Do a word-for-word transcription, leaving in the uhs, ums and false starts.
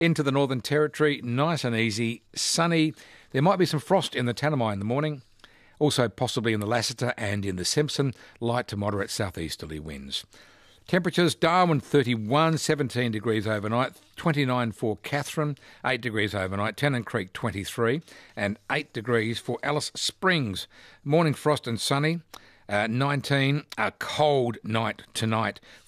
Into the Northern Territory, nice and easy, sunny. There might be some frost in the Tanami in the morning. Also possibly in the Lassiter and in the Simpson, light to moderate southeasterly winds. Temperatures, Darwin thirty-one, seventeen degrees overnight, twenty-nine for Katherine, eight degrees overnight, Tennant Creek twenty-three, and eight degrees for Alice Springs. Morning frost and sunny, uh, nineteen, a cold night tonight.